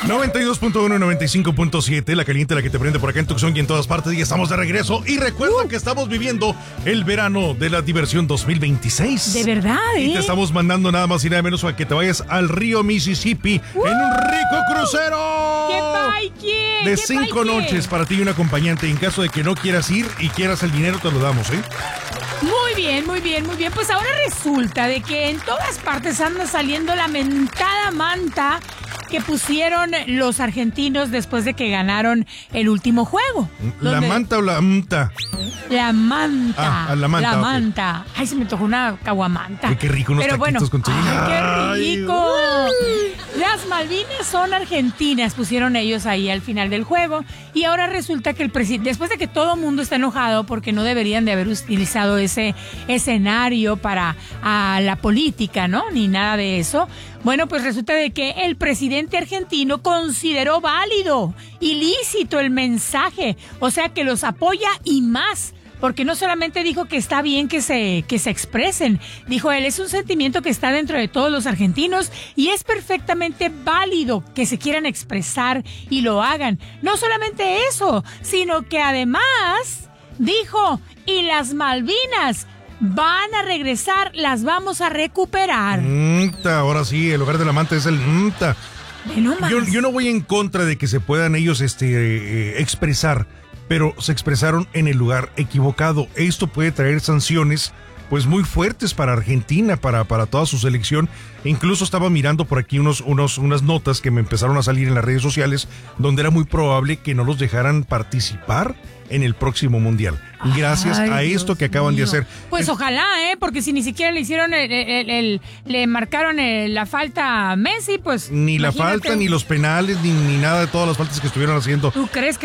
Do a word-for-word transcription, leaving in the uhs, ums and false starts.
noventa y dos punto uno, noventa y cinco punto siete, la caliente, la que te prende por acá en Tucson y en todas partes. Y estamos de regreso. Y recuerda uh. que estamos viviendo el verano de la diversión dos mil veintiséis. De verdad, ¿eh? Y te estamos mandando nada más y nada menos a que te vayas al río Mississippi uh. en un rico crucero. ¡Qué paique! De ¡Qué cinco paique! noches para ti y un acompañante. En caso de que no quieras ir y quieras el dinero, te lo damos, ¿eh? Muy bien, muy bien, muy bien. Pues ahora resulta de que en todas partes anda saliendo la mentada manta que pusieron los argentinos después de que ganaron el último juego. ¿La donde... manta o la manta? La manta. Ah, la manta. La okay. manta. Ay, se me tocó una caguamanta. Ay, qué rico, unos Pero taquitos bueno, con tu... ¡ay, qué rico! Ay, Las Malvinas son argentinas, pusieron ellos ahí al final del juego. Y ahora resulta que el presidente, después de que todo el mundo está enojado porque no deberían de haber utilizado ese escenario para a la política, ¿no? Ni nada de eso. Bueno, pues resulta de que el presidente argentino consideró válido y lícito el mensaje, o sea que los apoya y más, porque no solamente dijo que está bien que se, que se expresen, dijo él, es un sentimiento que está dentro de todos los argentinos y es perfectamente válido que se quieran expresar y lo hagan. No solamente eso, sino que además dijo, y las Malvinas van a regresar, las vamos a recuperar. Mta, ahora sí, el lugar de la manta es el mta. Yo, yo no voy en contra de que se puedan ellos este, eh, expresar, pero se expresaron en el lugar equivocado. Esto puede traer sanciones pues muy fuertes para Argentina, para, para toda su selección. Incluso estaba mirando por aquí unos, unos, unas notas que me empezaron a salir en las redes sociales, donde era muy probable que no los dejaran participar en el próximo mundial, gracias Ay, a esto Dios que acaban mío. de hacer. Pues es, ojalá, ¿eh? Porque si ni siquiera le hicieron, el, el, el, el le marcaron el, la falta a Messi, pues... Ni imagínate. La falta, ni los penales, ni, ni nada de todas las faltas que estuvieron haciendo. ¿Tú crees que